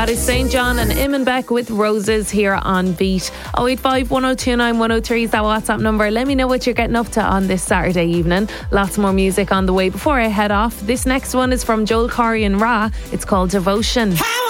That is St. John and Imenbeck with Roses here on Beat. 085 1029 103 is that WhatsApp number. Let me know what you're getting up to on this Saturday evening. Lots more music on the way. Before I head off, this next one is from Joel Corey and Ra. It's called Devotion.